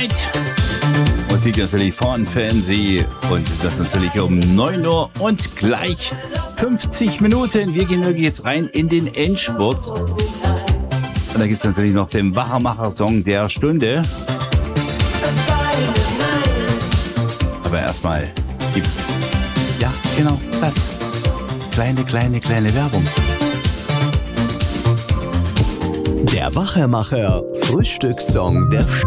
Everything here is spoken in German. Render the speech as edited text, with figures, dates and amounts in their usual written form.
Night. Musik natürlich von Fancy und das natürlich um 9 Uhr und gleich 50 Minuten. Wir gehen wirklich jetzt rein in den Endspurt. Und da gibt es natürlich noch den Wachermacher-Song der Stunde. Aber erstmal gibt's, ja genau, das. Kleine Werbung. Der Wachermacher Frühstückssong der